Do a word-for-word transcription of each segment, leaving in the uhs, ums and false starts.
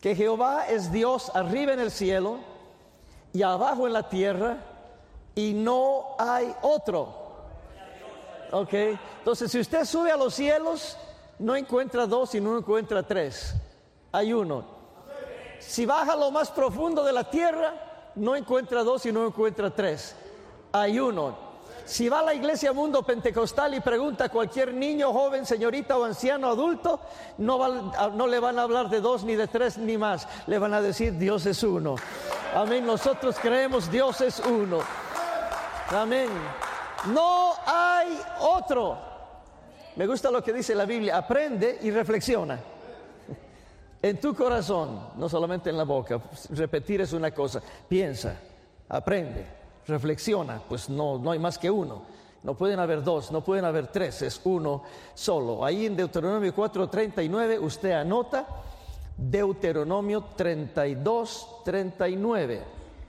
que Jehová es Dios arriba en el cielo y abajo en la tierra, y no hay otro. Ok, entonces si usted sube a los cielos, no encuentra dos y no encuentra tres, hay uno. Si baja a lo más profundo de la tierra, no encuentra dos y no encuentra tres, hay uno. Si va a la iglesia Mundo Pentecostal y pregunta a cualquier niño, joven, señorita o anciano, adulto, no, va, no le van a hablar de dos, ni de tres, ni más. Le van a decir, Dios es uno. Amén, nosotros creemos Dios es uno. Amén. No hay otro. Me gusta lo que dice la Biblia, aprende y reflexiona. En tu corazón, no solamente en la boca. Repetir es una cosa, piensa, aprende. Reflexiona, pues no, no hay más que uno. No pueden haber dos, no pueden haber tres, es uno solo. Ahí en Deuteronomio cuatro treinta y nueve usted anota Deuteronomio treinta y dos treinta y nueve.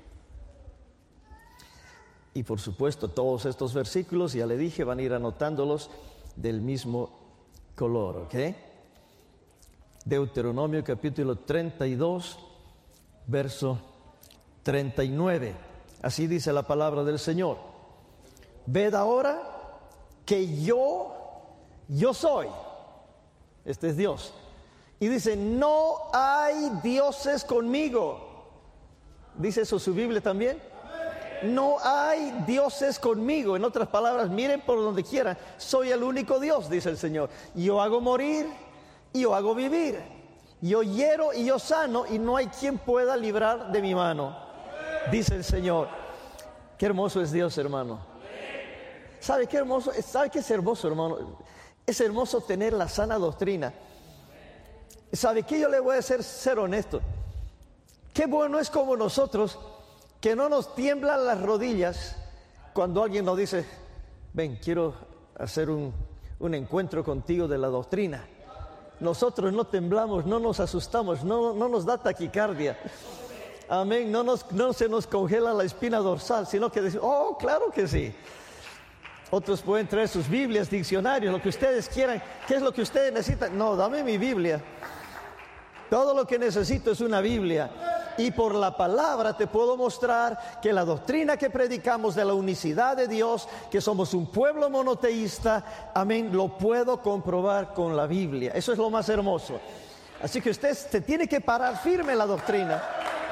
Y por supuesto todos estos versículos, ya le dije, van a ir anotándolos del mismo color, ¿ok? Deuteronomio capítulo treinta y dos, verso treinta y nueve. Así dice la palabra del Señor. Ved ahora que yo, yo soy. Este es Dios. Y dice, no hay dioses conmigo. ¿Dice eso su Biblia también? No hay dioses conmigo. En otras palabras, miren por donde quieran. Soy el único Dios, dice el Señor. Yo hago morir y yo hago vivir. Yo hiero y yo sano, y no hay quien pueda librar de mi mano, dice el Señor. Qué hermoso es Dios, hermano. ¿Sabe qué hermoso? ¿Sabe qué es hermoso, hermano? Es hermoso tener la sana doctrina. ¿Sabe qué? Yo le voy a hacer ser honesto. Qué bueno es como nosotros, que no nos tiemblan las rodillas cuando alguien nos dice, ven, quiero hacer un, un encuentro contigo de la doctrina. Nosotros no temblamos, no nos asustamos, no, no nos da taquicardia. Amén, no, nos, no se nos congela la espina dorsal, sino que decimos, oh, claro que sí. Otros pueden traer sus Biblias, diccionarios, lo que ustedes quieran. ¿Qué es lo que ustedes necesitan? No, dame mi Biblia. Todo lo que necesito es una Biblia. Y por la palabra te puedo mostrar que la doctrina que predicamos de la unicidad de Dios, que somos un pueblo monoteísta, amén, lo puedo comprobar con la Biblia. Eso es lo más hermoso. Así que usted se tiene que parar firme en la doctrina.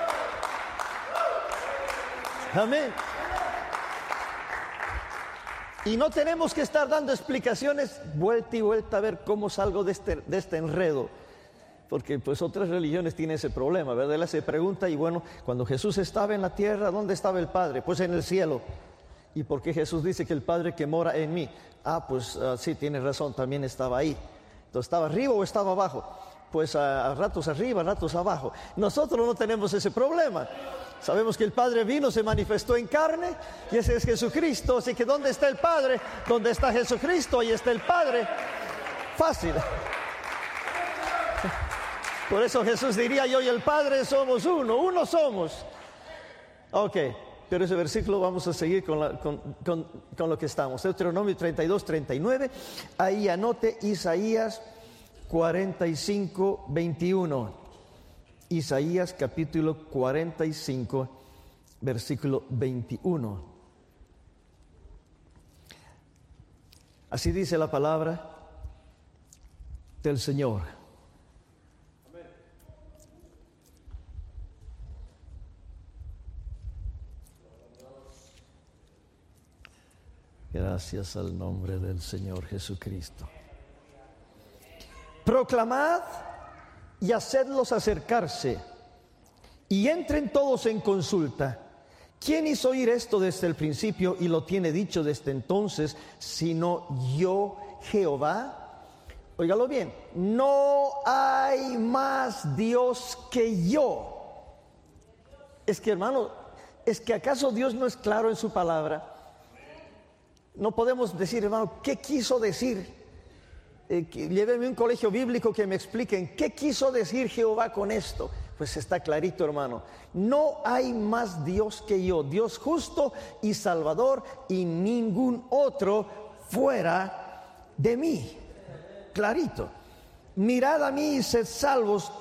Amén. Y no tenemos que estar dando explicaciones vuelta y vuelta a ver cómo salgo de este, de este enredo. Porque pues otras religiones tienen ese problema, ¿verdad? Él se pregunta, y bueno, cuando Jesús estaba en la tierra, ¿dónde estaba el Padre? Pues en el cielo. ¿Y por qué Jesús dice que el Padre que mora en mí? Ah, pues uh, sí, tiene razón, también estaba ahí. Entonces, ¿estaba arriba o estaba abajo? Pues a, a ratos arriba, a ratos abajo. Nosotros no tenemos ese problema. Sabemos que el Padre vino, se manifestó en carne, y ese es Jesucristo. Así que ¿dónde está el Padre? ¿Dónde está Jesucristo? Ahí está el Padre. Fácil. Por eso Jesús diría, yo y el Padre somos uno, uno somos. Ok, pero ese versículo vamos a seguir con, la, con, con, con lo que estamos. Deuteronomio treinta y dos, treinta y nueve. Ahí anote Isaías cuarenta y cinco, veintiuno. Isaías capítulo cuarenta y cinco, versículo veintiuno. Así dice la palabra del Señor. Gracias al nombre del Señor Jesucristo. Proclamad y hacedlos acercarse, y entren todos en consulta. ¿Quién hizo oír esto desde el principio y lo tiene dicho desde entonces, sino yo, Jehová? Óigalo bien, no hay más Dios que yo. Es que, hermano, es que ¿acaso Dios no es claro en su palabra? No podemos decir, hermano, ¿qué quiso decir? Eh, que, llévenme a un colegio bíblico que me expliquen ¿qué quiso decir Jehová con esto? Pues está clarito, hermano. No hay más Dios que yo, Dios justo y salvador, y ningún otro fuera de mí. Clarito. Mirad a mí y sed salvos